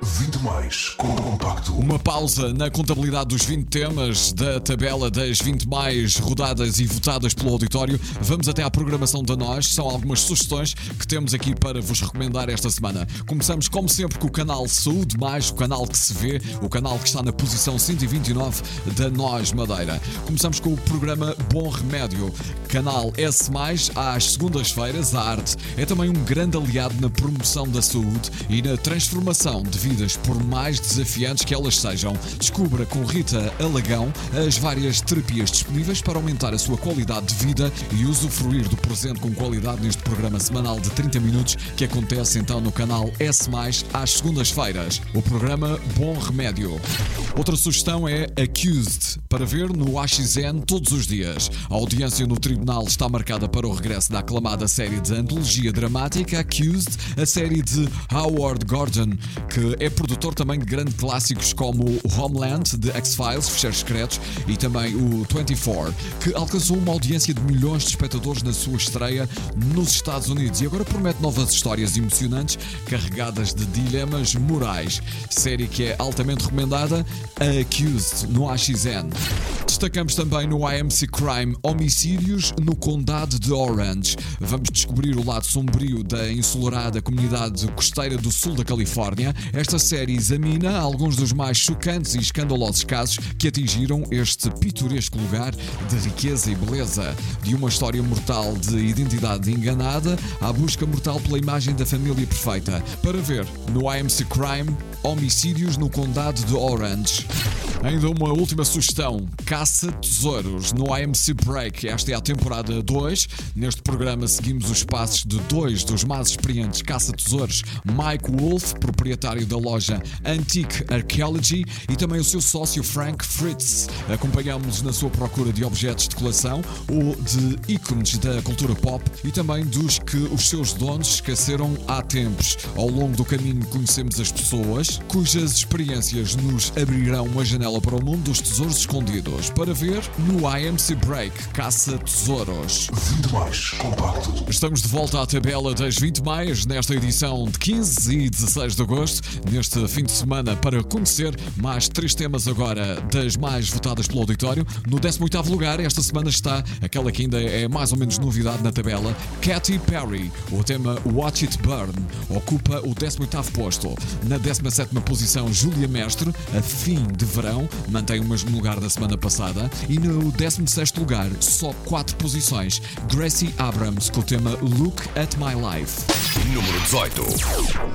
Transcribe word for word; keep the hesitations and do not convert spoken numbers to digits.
vinte mais com o compacto. Uma pausa na contabilidade dos vinte temas da tabela das vinte mais rodadas e votadas pelo auditório. Vamos até à programação da Nós. São algumas sugestões que temos aqui para vos recomendar esta semana. Começamos, como sempre, com o canal Saúde Mais, o canal que se vê, o canal que está na posição cento e vinte e nove da Nós Madeira. Começamos com o programa Bom Remédio. Canal S mais, às segundas-feiras. A arte é também um grande aliado na promoção da saúde e na transformação de vidas, por mais desafiantes que elas sejam. Descubra com Rita Alagão as várias terapias disponíveis para aumentar a sua qualidade de vida e usufruir do presente com qualidade neste programa semanal de trinta minutos que acontece então no canal S mais, às segundas-feiras. O programa Bom Remédio. Outra sugestão é Accused, para ver no A X N todos os dias. A audiência no tribunal está marcada para o regresso da aclamada série de antologia dramática Accused, a série de Howard Gordon, que é produtor também de grandes clássicos como o Homeland, The X-Files, Fecheiros Secretos, e também o vinte e quatro, que alcançou uma audiência de milhões de espectadores na sua estreia nos Estados Unidos e agora promete novas histórias emocionantes carregadas de dilemas morais. Série que é altamente recomendada, a Accused, no A X N. Destacamos também no A M C Crime Homicídios no Condado de Orange. Vamos descobrir o lado sombrio da ensolarada comunidade costeira do sul da Califórnia. Esta série examina alguns dos mais chocantes e escandalosos casos que atingiram este pitoresco lugar de riqueza e beleza. De uma história mortal de identidade enganada à busca mortal pela imagem da família perfeita. Para ver no A M C Crime Homicídios no Condado de Orange. Ainda uma última sugestão, Caça-Tesouros no A M C Break. Esta é a temporada dois. Neste programa seguimos os passos de dois dos mais experientes caça-tesouros, Mike Wolf, proprietário da loja Antique Archaeology, e também o seu sócio Frank Fritz. Acompanhamos-nos na sua procura de objetos de coleção ou de ícones da cultura pop e também dos que os seus donos esqueceram há tempos. Ao longo do caminho conhecemos as pessoas cujas experiências nos abrirão uma janela para o mundo dos tesouros escondidos. Para ver no A M C Break, Caça-Tesouros. vinte mais compacto. Estamos de volta à tabela das vinte mais nesta edição de quinze e dezasseis de agosto, neste fim de semana, para conhecer mais três temas agora das mais votadas pelo auditório. No décimo oitavo lugar, esta semana está aquela que ainda é mais ou menos novidade na tabela, Katy Perry. O tema Watch It Burn ocupa o décimo oitavo posto. Na décima sétima posição, Júlia Mestre, A Fim de Verão, mantém o mesmo lugar da semana passada. E no décimo sexto lugar, só quatro posições, Gracie Abrams com o tema Look at My Life. Número dezoito.